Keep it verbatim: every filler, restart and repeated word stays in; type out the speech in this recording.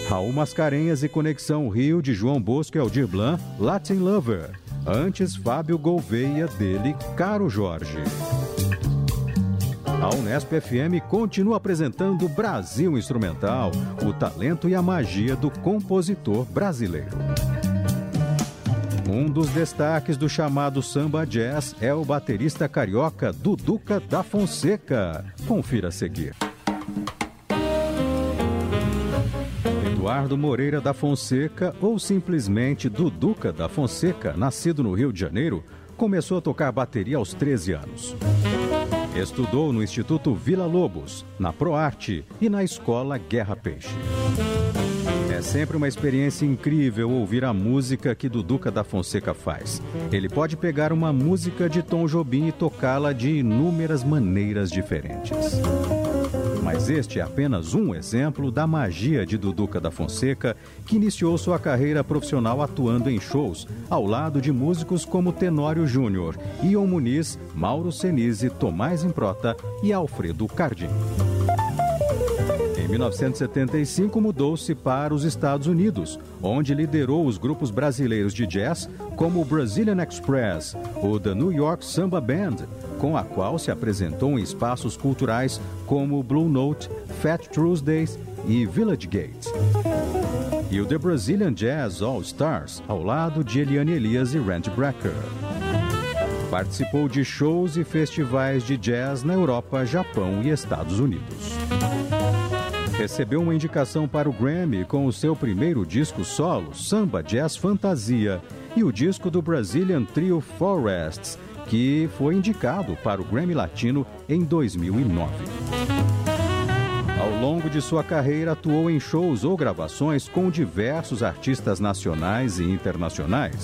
Raul Mascarenhas e Conexão Rio de João Bosco e Aldir Blanc, Latin Lover. Antes, Fábio Gouveia, dele, Caro Jorge. A Unesp F M continua apresentando Brasil Instrumental, o talento e a magia do compositor brasileiro. Um dos destaques do chamado samba jazz é o baterista carioca Duduca da Fonseca. Confira a seguir. Eduardo Moreira da Fonseca, ou simplesmente Duduca da Fonseca, nascido no Rio de Janeiro, começou a tocar bateria aos treze anos. Estudou no Instituto Vila Lobos, na ProArte e na Escola Guerra Peixe. É sempre uma experiência incrível ouvir a música que Duduca da Fonseca faz. Ele pode pegar uma música de Tom Jobim e tocá-la de inúmeras maneiras diferentes. Mas este é apenas um exemplo da magia de Duduca da Fonseca, que iniciou sua carreira profissional atuando em shows, ao lado de músicos como Tenório Júnior, Ion Muniz, Mauro Senise, Tomás Improta e Alfredo Cardim. Em mil novecentos e setenta e cinco, mudou-se para os Estados Unidos, onde liderou os grupos brasileiros de jazz, como o Brazilian Express, ou The New York Samba Band, com a qual se apresentou em espaços culturais como Blue Note, Fat Tuesdays e Village Gate. E o The Brazilian Jazz All Stars, ao lado de Eliane Elias e Randy Brecker. Participou de shows e festivais de jazz na Europa, Japão e Estados Unidos. Recebeu uma indicação para o Grammy com o seu primeiro disco solo, Samba Jazz Fantasia, e o disco do Brazilian Trio Forests, que foi indicado para o Grammy Latino em dois mil e nove. Ao longo de sua carreira, atuou em shows ou gravações com diversos artistas nacionais e internacionais.